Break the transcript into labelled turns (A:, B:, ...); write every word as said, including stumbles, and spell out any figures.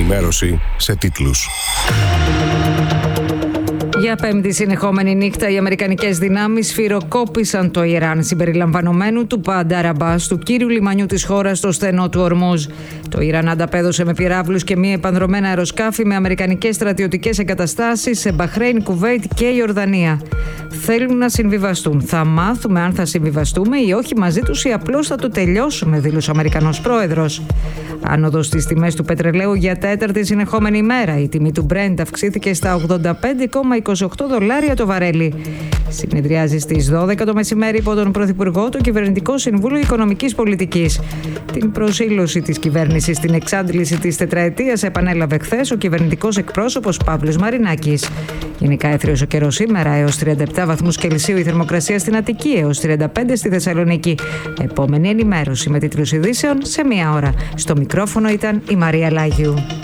A: ενημέρωση σε τίτλους.
B: Για πέμπτη συνεχόμενη νύχτα, οι αμερικανικές δυνάμεις σφυροκόπησαν το Ιράν, συμπεριλαμβανομένου του Μπαντάρ Αμπάς, του κύριου λιμανιού της χώρας στο στενό του Ορμούζ. Το Ιράν ανταπέδωσε με πυράβλους και μη επανδρομένα αεροσκάφη με αμερικανικές στρατιωτικές εγκαταστάσεις σε Μπαχρέιν, Κουβέιτ και Ιορδανία. Θέλουν να συμβιβαστούν. Θα μάθουμε αν θα συμβιβαστούμε ή όχι μαζί τους ή απλώς θα το τελειώσουμε, δήλωσε ο Αμερικανός πρόεδρος. Άνοδος στις τιμές του πετρελαίου για τέταρτη συνεχόμενη ημέρα. Η τιμή του Brent αυξήθηκε στα ογδόντα πέντε κόμμα είκοσι οκτώ δολάρια το βαρέλι. Συνεδριάζει στις δώδεκα το μεσημέρι υπό τον Πρωθυπουργό το Κυβερνητικό Συμβούλιο Οικονομικής Πολιτικής. Την προσήλωση της κυβέρνησης στην εξάντληση της τετραετίας επανέλαβε χθες ο κυβερνητικός εκπρόσωπος Παύλος Μαρινάκης. Γενικά έθριος ο καιρός σήμερα, έως τριάντα επτά βαθμούς Κελσίου η θερμοκρασία στην Αττική, έως τριάντα πέντε στη Θεσσαλονίκη. Επόμενη ενημέρωση με τίτλους ειδήσεων σε μία ώρα. Στο μικρόφωνο ήταν η Μαρία Λάγιου.